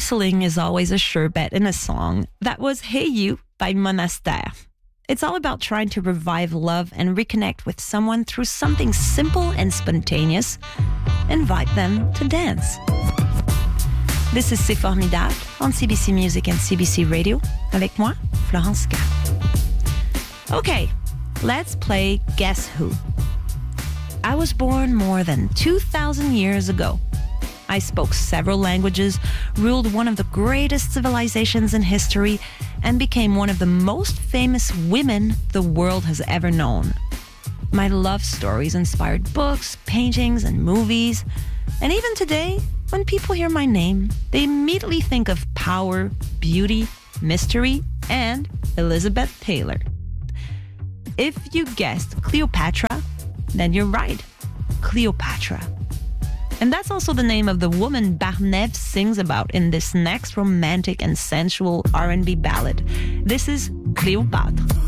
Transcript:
whistling is always a sure bet in a song. That was Hey You by Monastère. It's all about trying to revive love and reconnect with someone through something simple and spontaneous. Invite them to dance. This is C'est Formidable on CBC Music and CBC Radio. Avec moi, Florence K. Okay, let's play Guess Who. I was born more than 2,000 years ago. I spoke several languages, ruled one of the greatest civilizations in history, and became one of the most famous women the world has ever known. My love stories inspired books, paintings, and movies. And even today, when people hear my name, they immediately think of power, beauty, mystery, and Elizabeth Taylor. If you guessed Cleopatra, then you're right. Cleopatra. And that's also the name of the woman Barnève sings about in this next romantic and sensual R&B ballad. This is Cléopâtre.